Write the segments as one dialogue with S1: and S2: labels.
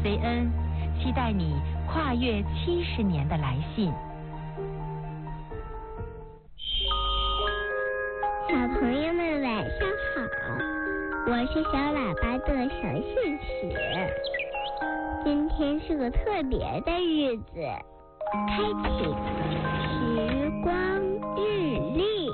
S1: 随恩，期待你跨越70年的来信。
S2: 小朋友们晚上好，我是小喇叭的小信使。今天是个特别的日子，开启时光日历。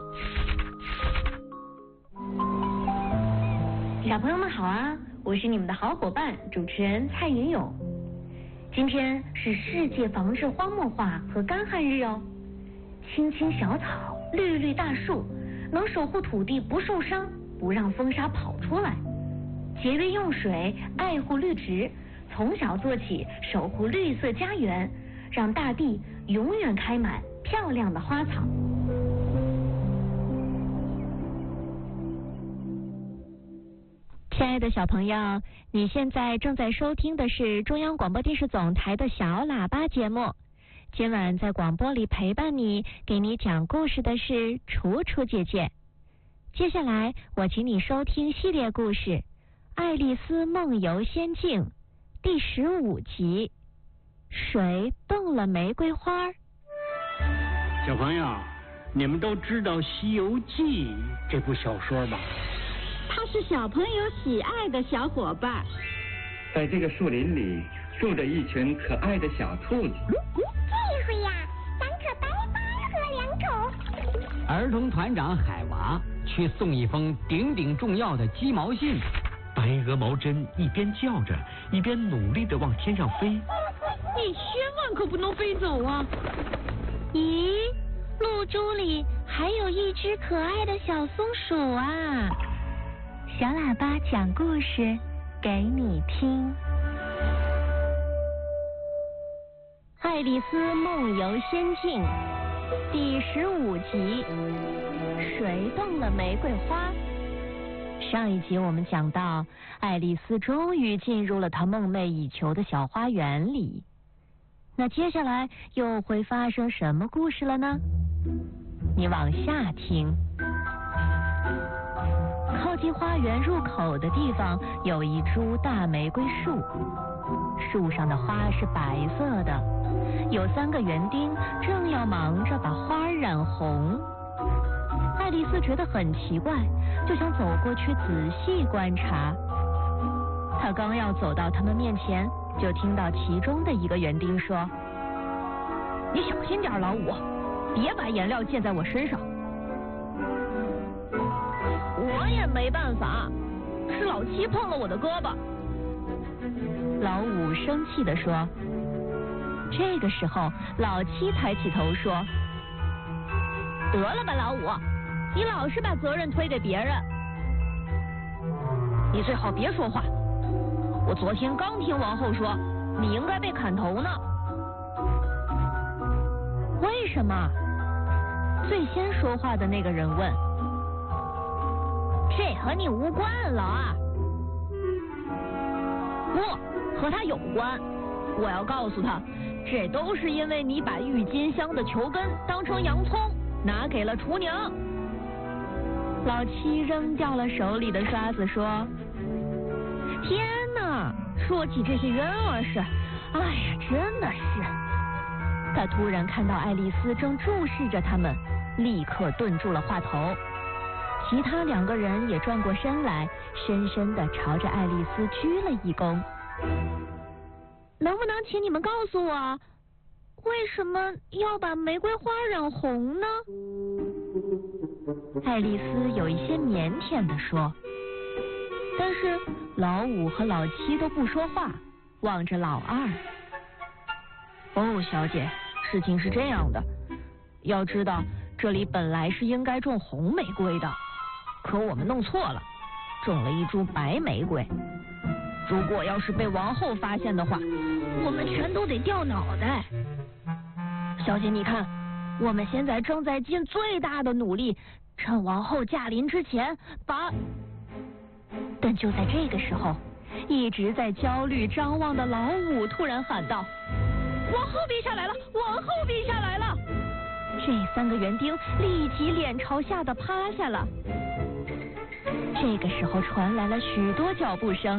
S3: 小朋友们好啊，我是你们的好伙伴主持人蔡云勇。今天是世界防治荒漠化和干旱日哦。青青小草，绿绿大树，能守护土地不受伤，不让风沙跑出来。节约用水，爱护绿植，从小做起，守护绿色家园，让大地永远开满漂亮的花草。
S1: 亲爱的小朋友，你现在正在收听的是中央广播电视总台的小喇叭节目。今晚在广播里陪伴你，给你讲故事的是楚楚姐姐。接下来我请你收听系列故事《爱丽丝梦游仙境》第15集，谁动了玫瑰花？
S4: 小朋友，你们都知道《西游记》这部小说吧？
S5: 它是小朋友喜爱的小伙伴。
S6: 在这个树林里住着一群可爱的小兔子。
S2: 这回呀，3颗白花和2口。
S7: 儿童团长海娃去送一封顶顶重要的鸡毛信。
S8: 白鹅毛针一边叫着，一边努力地往天上飞。
S5: 你千万可不能飞走啊！
S1: 咦，露珠里还有一只可爱的小松鼠啊！小喇叭讲故事给你听。《爱丽丝梦游仙境》第15集，谁动了玫瑰花？上一集我们讲到，爱丽丝终于进入了她梦寐以求的小花园里。那接下来又会发生什么故事了呢？你往下听。靠近花园入口的地方有一株大玫瑰树，树上的花是白色的，有3个园丁正要忙着把花染红。爱丽丝觉得很奇怪，就想走过去仔细观察。她刚要走到他们面前，就听到其中的一个园丁说：“你小心点，老五，别把颜料溅在我身上。”我也没办法，是老七碰了我的胳膊。老五生气地说。这个时候，老七抬起头说：“得了吧，老五，你老是把责任推给别人。你最好别说话。我昨天刚听王后说，你应该被砍头呢。”为什么？最先说话的那个人问。这和你无关，老二。不，和他有关。我要告诉他，这都是因为你把郁金香的球根当成洋葱拿给了厨娘。老七扔掉了手里的刷子，说：“天哪，说起这些冤枉事，哎呀，真的是。”他突然看到爱丽丝正注视着他们，立刻顿住了话头。其他2个人也转过身来，深深地朝着爱丽丝鞠了一躬。能不能请你们告诉我，为什么要把玫瑰花染红呢？爱丽丝有一些腼腆地说。但是老五和老七都不说话，望着老二。哦，小姐，事情是这样的，要知道这里本来是应该种红玫瑰的，可我们弄错了，种了一株白玫瑰。如果要是被王后发现的话，我们全都得掉脑袋。小姐，你看，我们现在正在尽最大的努力，趁王后驾临之前把……但就在这个时候，一直在焦虑张望的老五突然喊道：“王后陛下来了！王后陛下来了！”这3个园丁立即脸朝下的趴下了。这个时候传来了许多脚步声。